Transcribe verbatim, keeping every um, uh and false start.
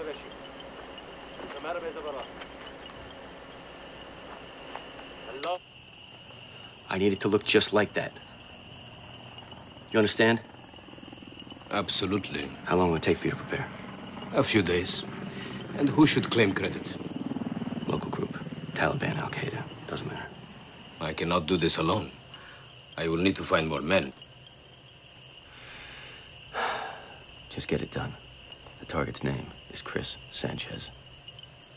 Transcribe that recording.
I need it to look just like that. You understand? Absolutely. How long will it take for you to prepare? A few days. And who should claim credit? Local group. Taliban, Al-Qaeda. Doesn't matter. I cannot do this alone. I will need to find more men. Just get it done. The target's name is Chris Sanchez.